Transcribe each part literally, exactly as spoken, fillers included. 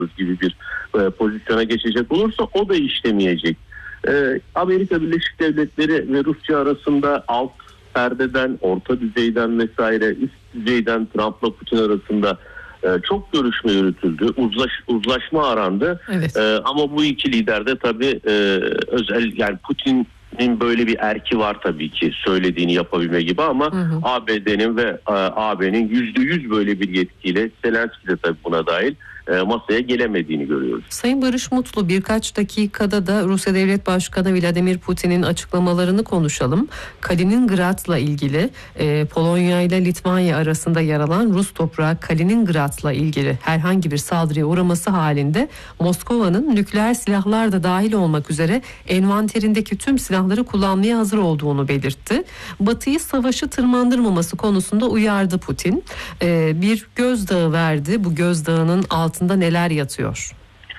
gibi bir e, pozisyona geçecek olursa o da işlemeyecek. E, Amerika Birleşik Devletleri ve Rusya arasında alt perdeden, orta düzeyden vesaire üst düzeyden Trump'la Putin arasında e, çok görüşme yürütüldü. Uzlaş, uzlaşma arandı. Evet. E, ama bu iki lider de tabii e, özel, yani Putin'in böyle bir erki var tabii ki söylediğini yapabilme gibi ama hı hı. A B D'nin ve e, A B'nin yüzde yüz böyle bir yetkiyle, Zelenski de tabii buna dahil, masaya gelemediğini görüyoruz. Sayın Barış Mutlu, birkaç dakikada da Rusya Devlet Başkanı Vladimir Putin'in açıklamalarını konuşalım. Kaliningrad'la ilgili e, Polonya ile Litvanya arasında yer alan Rus toprağı Kaliningrad'la ilgili herhangi bir saldırıya uğraması halinde Moskova'nın nükleer silahlar da dahil olmak üzere envanterindeki tüm silahları kullanmaya hazır olduğunu belirtti. Batı'yı savaşı tırmandırmaması konusunda uyardı Putin. E, bir gözdağı verdi. Bu gözdağının altında neler yatıyor?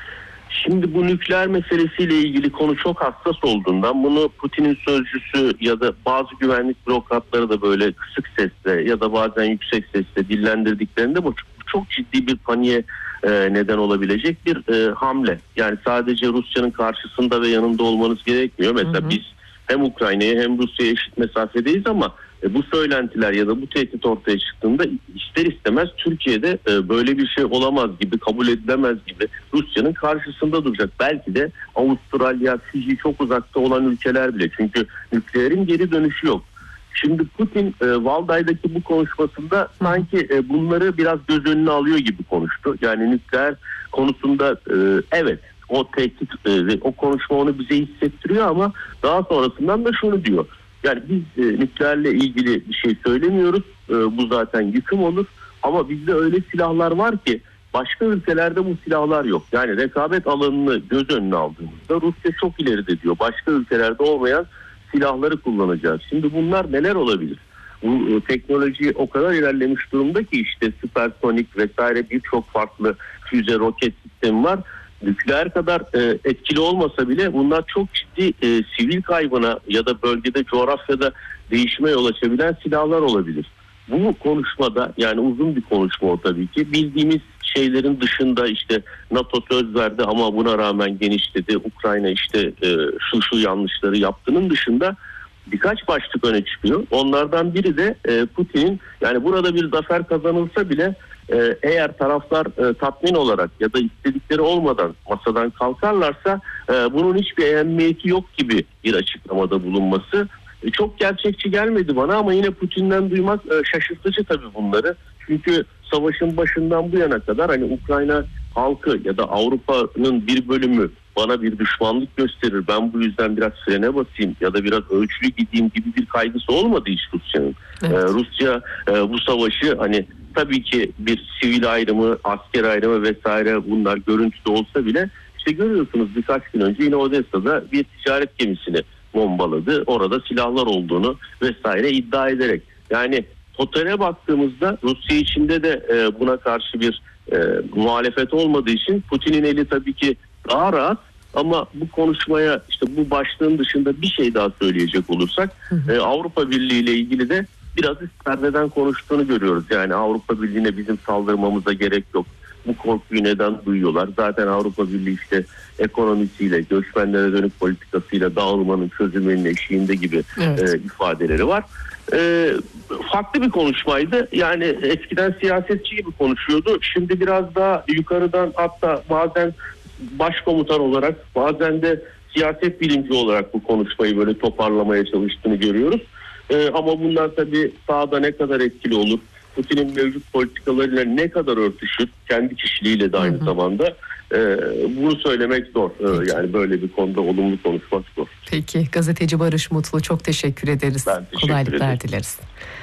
Şimdi bu nükleer meselesiyle ilgili konu çok hassas olduğundan bunu Putin'in sözcüsü ya da bazı güvenlik bürokratları da böyle kısık sesle ya da bazen yüksek sesle dillendirdiklerinde bu çok ciddi bir paniğe e, neden olabilecek bir e, hamle. Yani sadece Rusya'nın karşısında ve yanında olmanız gerekmiyor. Mesela hı hı. biz hem Ukrayna'ya hem Rusya'ya eşit mesafedeyiz ama E, bu söylentiler ya da bu tehdit ortaya çıktığında ister istemez Türkiye'de e, böyle bir şey olamaz gibi, kabul edilemez gibi Rusya'nın karşısında duracak. Belki de Avustralya, Fiji çok uzakta olan ülkeler bile. Çünkü nükleerin geri dönüşü yok. Şimdi Putin e, Valday'daki bu konuşmasında sanki e, bunları biraz göz önüne alıyor gibi konuştu. Yani nükleer konusunda e, evet o tehdit e, ve o konuşma onu bize hissettiriyor ama daha sonrasından da şunu diyor. Yani biz e, nükleerle ilgili bir şey söylemiyoruz. E, bu zaten yıkım olur. Ama bizde öyle silahlar var ki başka ülkelerde bu silahlar yok. Yani rekabet alanını göz önüne aldığımızda Rusya çok ileride diyor. Başka ülkelerde olmayan silahları kullanacağız. Şimdi bunlar neler olabilir? Bu e, teknoloji o kadar ilerlemiş durumda ki işte süpersonik vesaire birçok farklı füze, roket sistemi var. Nükleer kadar e, etkili olmasa bile bunlar çok ciddi e, sivil kaybına ya da bölgede, coğrafyada değişime yol açabilen silahlar olabilir. Bu konuşmada, yani uzun bir konuşma o tabii ki, bildiğimiz şeylerin dışında işte NATO söz verdi ama buna rağmen genişledi, Ukrayna işte e, şu şu yanlışları yaptığının dışında birkaç başlık öne çıkıyor. Onlardan biri de e, Putin'in, yani burada bir zafer kazanılsa bile e, eğer taraflar e, tatmin olarak ya da istedikleri olmadan masadan kalkarlarsa e, bunun hiçbir ehemmiyeti yok gibi bir açıklamada bulunması e, çok gerçekçi gelmedi bana ama yine Putin'den duymak e, şaşırtıcı tabii bunları. Çünkü savaşın başından bu yana kadar hani Ukrayna halkı ya da Avrupa'nın bir bölümü bana bir düşmanlık gösterir, ben bu yüzden biraz frene basayım ya da biraz ölçülü gideyim gibi bir kaygısı olmadı hiç Rusya'nın. Evet. Ee, Rusya e, bu savaşı hani tabii ki bir sivil ayrımı, asker ayrımı vesaire bunlar görüntüde olsa bile işte görüyorsunuz birkaç gün önce yine Odessa'da bir ticaret gemisini bombaladı. Orada silahlar olduğunu vesaire iddia ederek. Yani totale baktığımızda Rusya içinde de e, buna karşı bir e, muhalefet olmadığı için Putin'in eli tabii ki daha rahat ama bu konuşmaya işte bu başlığın dışında bir şey daha söyleyecek olursak hı hı. E, Avrupa Birliği ile ilgili de biraz üst perdeden konuştuğunu görüyoruz. Yani Avrupa Birliği'ne bizim saldırmamıza gerek yok. Bu korkuyu neden duyuyorlar? Zaten Avrupa Birliği işte ekonomisiyle, göçmenlere dönük politikasıyla dağılmanın çözümünün eşiğinde gibi evet. e, ifadeleri var. E, farklı bir konuşmaydı. Yani eskiden siyasetçi gibi konuşuyordu. Şimdi biraz daha yukarıdan, hatta bazen başkomutan olarak, bazen de siyaset bilimci olarak bu konuşmayı böyle toparlamaya çalıştığını görüyoruz. Ee, ama bunlar tabii sahada ne kadar etkili olur, Putin'in mevcut politikalarıyla ne kadar örtüşür, kendi kişiliğiyle de aynı hı hı. zamanda e, bunu söylemek zor. Ee, yani böyle bir konuda olumlu konuşmak zor. Peki, gazeteci Barış Mutlu, çok teşekkür ederiz. Ben teşekkür Kolaylıklar ederim. dileriz.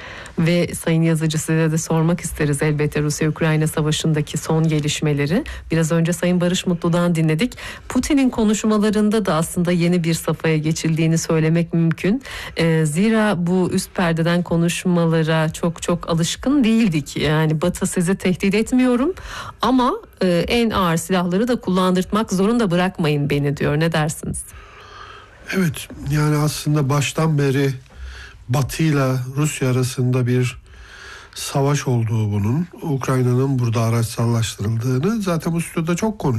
Ve sayın yazıcı, size de sormak isteriz elbette Rusya-Ukrayna savaşındaki son gelişmeleri. Biraz önce Sayın Barış Mutlu'dan dinledik. Putin'in konuşmalarında da aslında yeni bir safhaya geçildiğini söylemek mümkün. Ee, zira bu üst perdeden konuşmalara çok çok alışkın değildik. Yani Batı sizi tehdit etmiyorum ama e, en ağır silahları da kullandırtmak zorunda bırakmayın beni diyor. Ne dersiniz? Evet, yani aslında baştan beri Batı ile Rusya arasında bir savaş olduğu bunun, Ukrayna'nın burada araçsallaştırıldığını zaten bu stüdyoda çok konuşuyoruz.